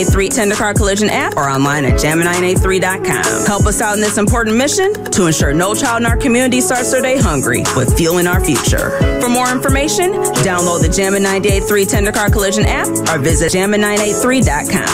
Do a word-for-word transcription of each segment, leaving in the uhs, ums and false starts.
three Tender Car Collision app or online at jam nine eight three dot com. Help us out in this important mission to ensure no child in our community starts their day hungry with fueling our future. For more information, download the Jam nine eight three Tender Car Collision app or visit jam nine eight three dot com.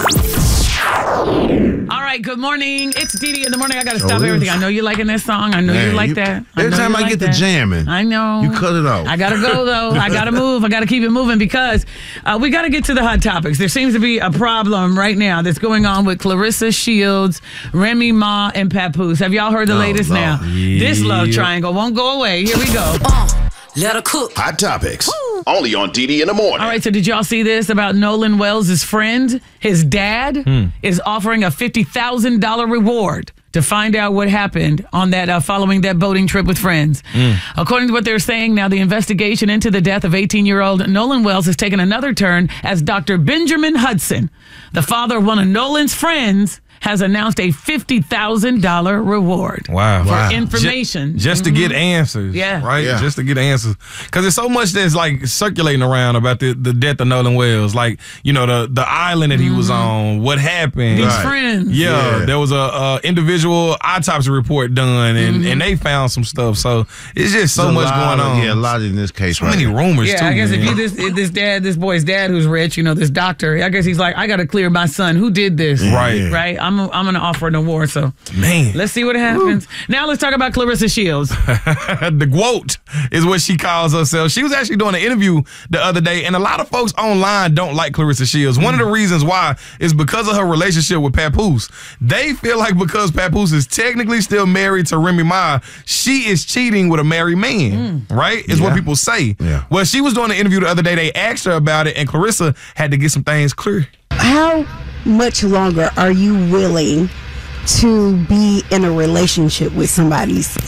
All right, good morning. It's Dee Dee in the morning. I got to stop oh, everything. I know you're liking this song. I know Man, you like you, that. I every time I like get that. to jamming, I know. You cut it off. I got to go, though. I got to move. I got to keep it moving because uh, we got to get to the hot topics. There seems to be a problem right now that's going on with Claressa Shields, Remy Ma, and Papoose. Have y'all heard the oh, latest Lord. now? Yeah. This love triangle won't go away. Here we go. Uh, let her cook. Hot topics. Woo. Only on Dee Dee in the morning. All right, so did y'all see this about Nolan Wells' friend? His dad hmm. is offering a fifty thousand dollars reward to find out what happened on that uh, following that boating trip with friends. Mm. According to what they're saying now, the investigation into the death of eighteen-year-old Nolan Wells has taken another turn as Doctor Benjamin Hudson, the father of one of Nolan's friends, has announced a fifty thousand dollars reward wow. for wow. information. Just, just mm-hmm. to get answers. Yeah. Right? Yeah. Just to get answers. Because there's so much that's like circulating around about the, the death of Nolan Wells. Like, you know, the, the island that he mm-hmm. was on, what happened. These right. friends. Yeah, yeah. There was a, a individual autopsy report done, and, mm-hmm. and they found some stuff. So it's just so There's much going of, on. Yeah, a lot in this case. So right many here. rumors, yeah, too. I guess man. if you this this dad, this boy's dad who's rich, you know, this doctor, I guess he's like, I got to clear my son. Who did this? Yeah. Right. Right? I'm, I'm going to offer an award. So, man, let's see what happens. Woo. Now let's talk about Claressa Shields. The GWOAT is what she calls herself. She was actually doing an interview the other day, and a lot of folks online don't like Claressa Shields. One mm. of the reasons why is because of her relationship with Papoose. They feel like because Papoose is technically still married to Remy Ma, she is cheating with a married man, mm. right? Is yeah. what people say. Yeah. Well, she was doing an interview the other day. They asked her about it, and Claressa had to get some things clear. How much longer are you willing to be in a relationship with somebody?